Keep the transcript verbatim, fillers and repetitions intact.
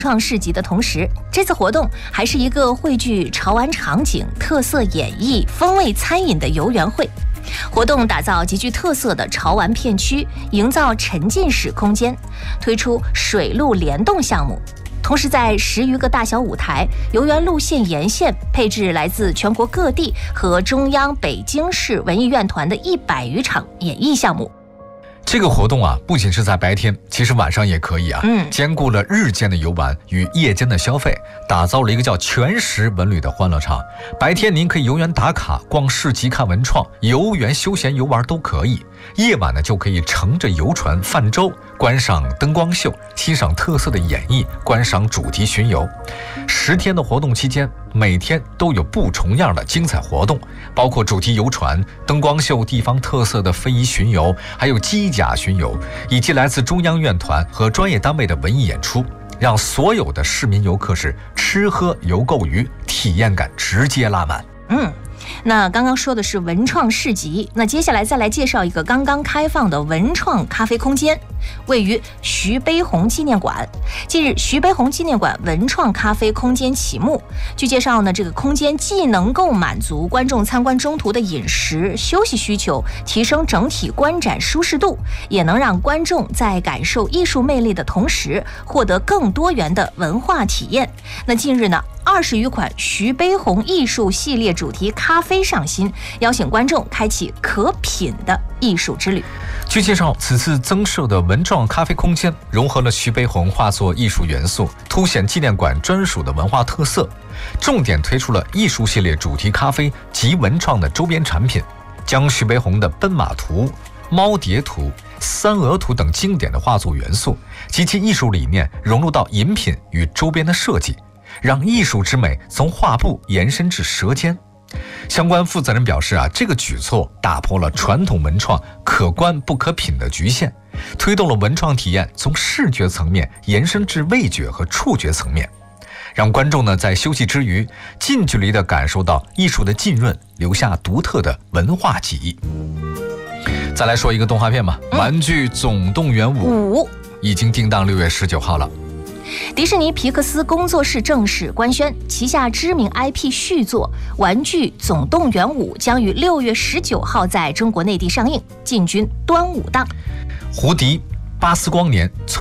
创市集的同时，这次活动还是一个汇聚潮玩场景、特色演绎、风味餐饮的游园会。活动打造极具特色的潮玩片区，营造沉浸式空间，推出水陆联动项目。同时，在十余个大小舞台、游园路线沿线配置来自全国各地和中央北京市文艺院团的一百余场演绎项目。 这个活动啊，不仅是在白天，其实晚上也可以啊。 嗯， 兼顾了日间的游玩与夜间的消费，打造了一个叫全时文旅的欢乐场。白天您可以游园打卡、逛市集、看文创，游园休闲游玩都可以。夜晚呢，就可以乘着游船泛舟，观赏灯光秀，欣赏特色的演绎，观赏主题巡游。十天的活动期间，每天都有不重样的精彩活动，包括主题游船、灯光秀、地方特色的非遗巡游，还有机甲巡游，以及来自中央院团和专业单位的文艺演出，让所有的市民游客是吃喝游购娱，体验感直接拉满。 嗯。那刚刚说的是文创市集，那接下来再来介绍一个刚刚开放的文创咖啡空间，位于徐悲鸿纪念馆。近日，徐悲鸿纪念馆文创咖啡空间启幕。据介绍呢，这个空间既能够满足观众参观中途的饮食、休息需求，提升整体观展舒适度，也能让观众在感受艺术魅力的同时，获得更多元的文化体验。那近日呢，二十余款徐悲鸿艺术系列主题咖啡上新，邀请观众开启可品的艺术之旅。 据介绍，此次增设的文创咖啡空间融合了徐悲鸿画作艺术元素，凸显纪念馆专属的文化特色，重点推出了艺术系列主题咖啡及文创的周边产品，将徐悲鸿的奔马图、猫蝶图、三鹅图等经典的画作元素及其艺术理念融入到饮品与周边的设计，让艺术之美从画布延伸至舌尖。相关负责人表示啊，这个举措打破了传统文创可观不可品的局限，推动了文创体验从视觉层面延伸至味觉和触觉层面，让观众呢在休息之余近距离地感受到艺术的浸润，留下独特的文化记忆。再来说一个动画片吧，嗯、玩具总动员五已经定档六月十九号了。 迪士尼皮克斯工作室正式官宣，旗下知名 I P 续作《玩具总动员五》将于六月十九号在中国内地上映，进军端午档。 胡迪、巴斯光年、